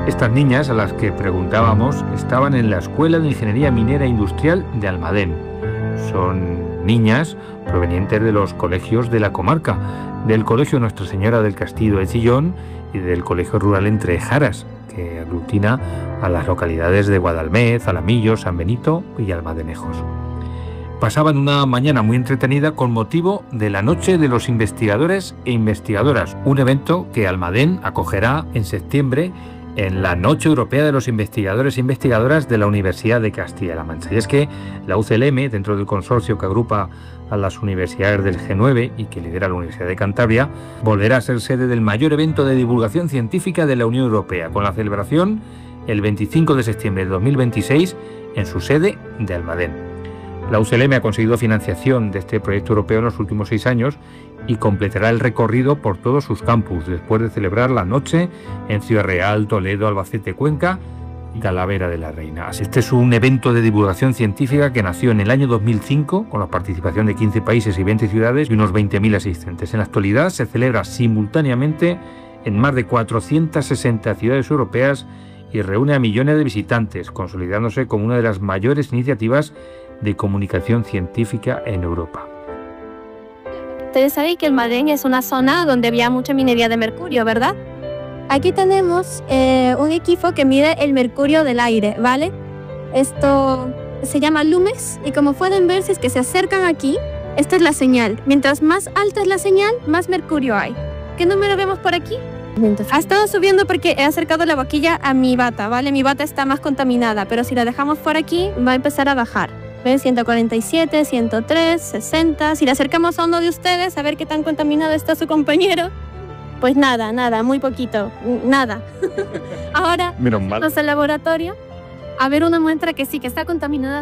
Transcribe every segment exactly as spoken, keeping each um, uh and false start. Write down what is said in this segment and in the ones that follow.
Estas niñas a las que preguntábamos estaban en la Escuela de Ingeniería Minera Industrial de Almadén. Son niñas provenientes de los colegios de la comarca, del Colegio Nuestra Señora del Castillo de Chillón y del Colegio Rural Entrejaras, que aglutina a las localidades de Guadalmez, Alamillo, San Benito y Almadenejos. Pasaban una mañana muy entretenida con motivo de la Noche de los Investigadores e Investigadoras, un evento que Almadén acogerá en septiembre en la Noche Europea de los Investigadores e Investigadoras de la Universidad de Castilla-La Mancha. Y es que la U C L M, dentro del consorcio que agrupa a las universidades del G nueve y que lidera la Universidad de Cantabria, volverá a ser sede del mayor evento de divulgación científica de la Unión Europea, con la celebración el veinticinco de septiembre de dos mil veintiséis en su sede de Almadén. La U C L M ha conseguido financiación de este proyecto europeo en los últimos seis años y completará el recorrido por todos sus campus después de celebrar la noche en Ciudad Real, Toledo, Albacete, Cuenca y Talavera de la Reina. Este es un evento de divulgación científica que nació en el año dos mil cinco con la participación de quince países y veinte ciudades y unos veinte mil asistentes. En la actualidad se celebra simultáneamente en más de cuatrocientas sesenta ciudades europeas y reúne a millones de visitantes, consolidándose como una de las mayores iniciativas de comunicación científica en Europa. Ustedes saben que Almadén es una zona donde había mucha minería de mercurio, ¿verdad? Aquí tenemos eh, un equipo que mide el mercurio del aire, ¿vale? Esto se llama Lumex y como pueden ver, si es que se acercan aquí, esta es la señal. Mientras más alta es la señal, más mercurio hay. ¿Qué número vemos por aquí? Ha estado subiendo porque he acercado la boquilla a mi bata, ¿vale? Mi bata está más contaminada, pero si la dejamos por aquí, va a empezar a bajar. ¿Ven? ciento cuarenta y siete, ciento tres, sesenta. Si le acercamos a uno de ustedes a ver qué tan contaminado está su compañero, pues nada, nada, muy poquito, nada. Ahora vamos al laboratorio a ver una muestra que sí, que está contaminada.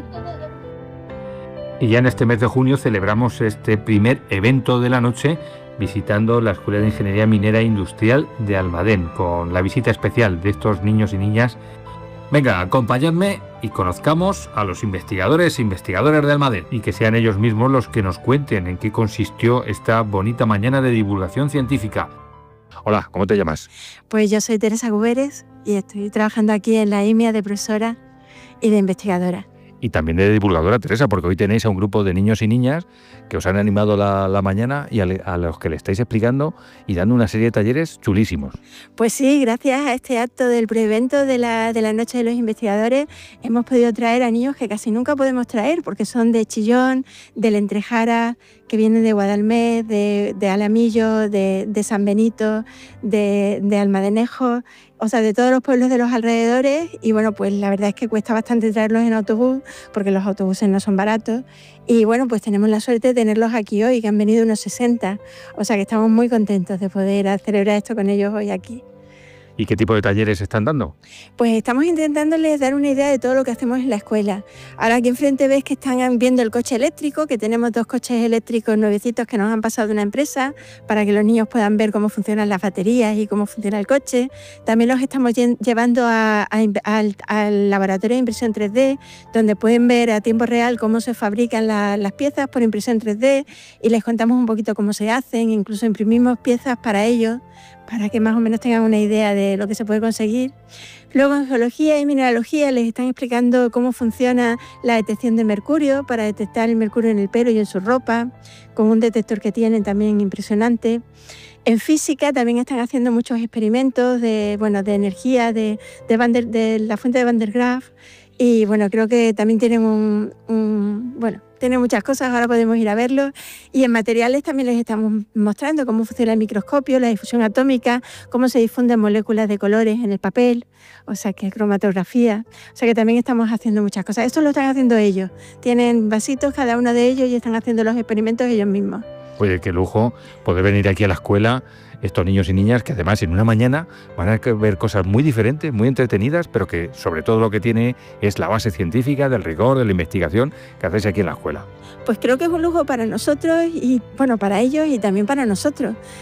Y ya en este mes de junio celebramos este primer evento de la noche visitando la Escuela de Ingeniería Minera Industrial de Almadén, con la visita especial de estos niños y niñas. Venga, acompañadme y conozcamos a los investigadores e investigadoras de Almadén y que sean ellos mismos los que nos cuenten en qué consistió esta bonita mañana de divulgación científica. Hola, ¿cómo te llamas? Pues yo soy Teresa Guberes y estoy trabajando aquí en la I M I A de profesora y de investigadora. Y también de divulgadora, Teresa, porque hoy tenéis a un grupo de niños y niñas que os han animado la, la mañana y a, le, a los que le estáis explicando y dando una serie de talleres chulísimos. Pues sí, gracias a este acto del preevento de la, de la Noche de los Investigadores hemos podido traer a niños que casi nunca podemos traer porque son de Chillón, del Entrejaras, que vienen de Guadalmez, de, de Alamillo, de, de San Benito, de, de Almadenejos, o sea, de todos los pueblos de los alrededores. Y bueno, pues la verdad es que cuesta bastante traerlos en autobús porque los autobuses no son baratos. Y bueno, pues tenemos la suerte de tenerlos aquí hoy, que han venido unos sesenta. O sea que estamos muy contentos de poder celebrar esto con ellos hoy aquí. ¿Y qué tipo de talleres están dando? Pues estamos intentándoles dar una idea de todo lo que hacemos en la escuela. Ahora aquí enfrente ves que están viendo el coche eléctrico, que tenemos dos coches eléctricos nuevecitos que nos han pasado de una empresa para que los niños puedan ver cómo funcionan las baterías y cómo funciona el coche. También los estamos llevando a, a, al, al laboratorio de impresión tres D, donde pueden ver a tiempo real cómo se fabrican la, las piezas por impresión tres D y les contamos un poquito cómo se hacen, incluso imprimimos piezas para ellos, para que más o menos tengan una idea de lo que se puede conseguir. Luego en geología y mineralogía les están explicando cómo funciona la detección de mercurio para detectar el mercurio en el pelo y en su ropa, con un detector que tienen también impresionante. En física también están haciendo muchos experimentos de, bueno, de energía, de, de, Van der, de la fuente de Van der Graaf. Y bueno, creo que también tienen un, un bueno, tienen muchas cosas, ahora podemos ir a verlo. Y en materiales también les estamos mostrando cómo funciona el microscopio, la difusión atómica, cómo se difunden moléculas de colores en el papel, o sea que cromatografía. O sea que también estamos haciendo muchas cosas. Esto lo están haciendo ellos. Tienen vasitos cada uno de ellos y están haciendo los experimentos ellos mismos. Oye, qué lujo poder venir aquí a la escuela, estos niños y niñas que además en una mañana van a ver cosas muy diferentes, muy entretenidas, pero que sobre todo lo que tiene es la base científica, del rigor, de la investigación que hacéis aquí en la escuela. Pues creo que es un lujo para nosotros y bueno, para ellos y también para nosotros.